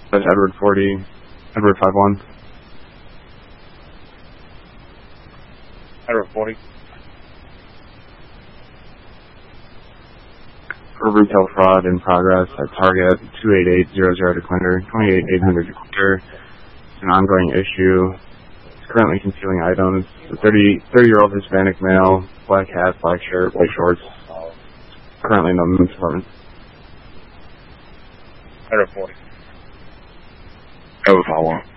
That's Edward 40, Edward 51. Edward 40. For retail fraud in progress at Target 28800 DeQuinder, 28800 DeQuinder. It's an ongoing issue. It's currently concealing items. The 30-year-old Hispanic male, black hat, black shirt, white shorts. Currently in the women's department. Edward 40. Edward 51.